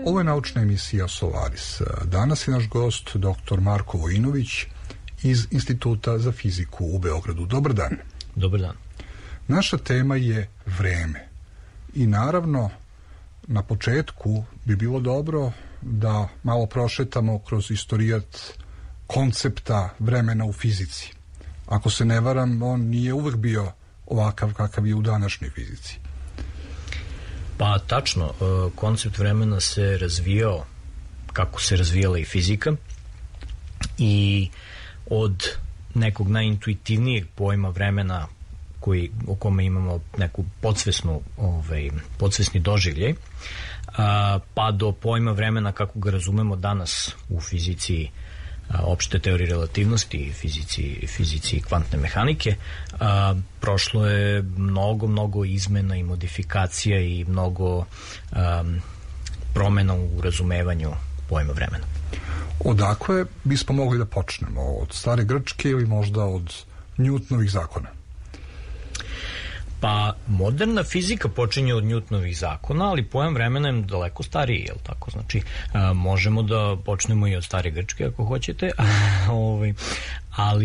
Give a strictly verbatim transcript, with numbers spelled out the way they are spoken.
Ovo je naučna emisija Solaris. Danas je naš gost doktor Marko Vojinović iz Instituta za fiziku u Beogradu. Dobar dan. Dobar dan. Naša tema je vreme. I naravno, na početku bi bilo dobro da malo prošetamo kroz istorijat koncepta vremena u fizici. Ako se ne varam, on nije uvek bio ovakav kakav je u današnjoj fizici. Pa tačno, koncept vremena se razvijao kako se razvijala i fizika i od nekog najintuitivnijeg pojma vremena koji, o kome imamo neku podsvesnu, ovaj, podsvesni doživljaj, a, pa do pojma vremena kako ga razumemo danas u fizici a, opšte teorije relativnosti, fizici, fizici kvantne mehanike. A, prošlo je mnogo, mnogo izmena i modifikacija i mnogo a, promena u razumevanju pojma vremena. Odakle bismo mogli da počnemo? Od stare Grčke ili možda od Newtonovih zakona? Pa, moderna fizika počinje od Newtonovih zakona, ali pojam vremena je daleko stariji, je li tako? Znači, a, možemo da počnemo i od stare Grčke, ako hoćete, ali